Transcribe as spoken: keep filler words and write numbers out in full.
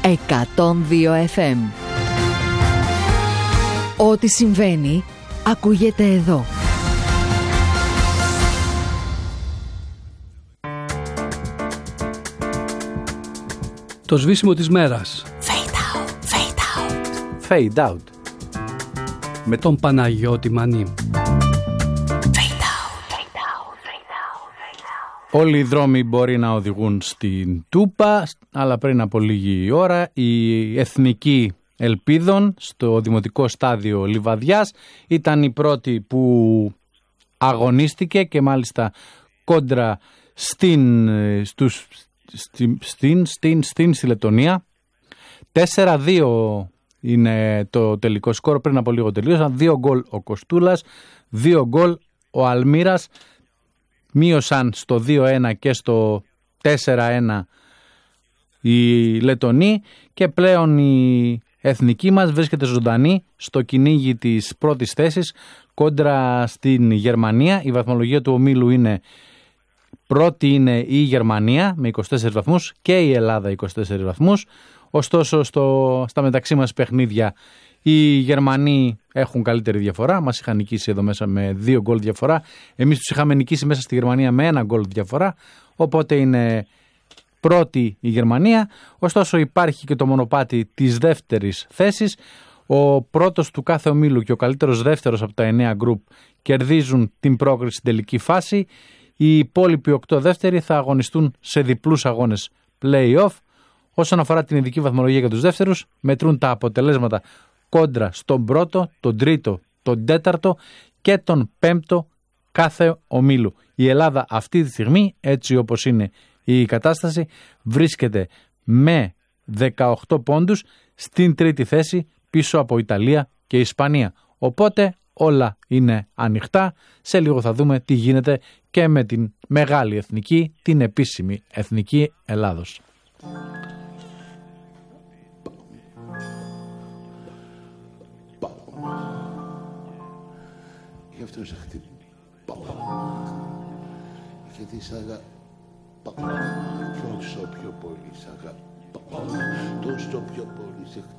εκατόν δύο εφ εμ. Ό,τι συμβαίνει ακούγεται εδώ. Το σβήσιμο της μέρας. Fade out, fade out. Fade out. Με τον Παναγιώτη Μανί. Όλοι οι δρόμοι μπορεί να οδηγούν στην Τούπα, αλλά πριν από λίγη ώρα η Εθνική Ελπίδων στο Δημοτικό Στάδιο Λιβαδιάς ήταν η πρώτη που αγωνίστηκε και μάλιστα κόντρα στην, στους, στην, στην, στην, στην στη Λετωνία. τέσσερα δύο είναι το τελικό σκορ, πριν από λίγο τελείωσαν. Δύο γκολ ο Κοστούλας, δύο γκολ ο Αλμύρας. Μείωσαν στο δύο ένα και στο τέσσερα ένα οι Λετονοί και πλέον η εθνική μας βρίσκεται ζωντανή στο κυνήγι της πρώτης θέσης κόντρα στην Γερμανία. Η βαθμολογία του ομίλου είναι πρώτη είναι η Γερμανία με είκοσι τέσσερις βαθμούς και η Ελλάδα είκοσι τέσσερις βαθμούς. Ωστόσο στο, στα μεταξύ μας παιχνίδια οι Γερμανοί έχουν καλύτερη διαφορά. Μας είχαν νικήσει εδώ μέσα με δύο γκολ διαφορά. Εμείς τους είχαμε νικήσει μέσα στη Γερμανία με ένα γκολ διαφορά. Οπότε είναι πρώτη η Γερμανία. Ωστόσο υπάρχει και το μονοπάτι της δεύτερης θέσης. Ο πρώτος του κάθε ομίλου και ο καλύτερος δεύτερος από τα εννέα γκρουπ κερδίζουν την πρόκριση στην τελική φάση. Οι υπόλοιποι οκτώ δεύτεροι θα αγωνιστούν σε διπλούς αγώνες play-off. Όσον αφορά την ειδική βαθμολογία για τους δεύτερους, μετρούν τα αποτελέσματα κόντρα στον πρώτο, τον τρίτο, τον τέταρτο και τον πέμπτο κάθε ομίλου. Η Ελλάδα αυτή τη στιγμή, έτσι όπως είναι η κατάσταση, βρίσκεται με δεκαοκτώ πόντους στην τρίτη θέση πίσω από Ιταλία και Ισπανία. Οπότε όλα είναι ανοιχτά. Σε λίγο θα δούμε τι γίνεται και με την μεγάλη εθνική, την επίσημη εθνική Ελλάδος. Γι' αυτό σε χτυπάω. Γιατί σ' αγαπάω. Τόσο πιο πολύ σ' αγαπάω. Τόσο πιο πολύ σε χτυπάω.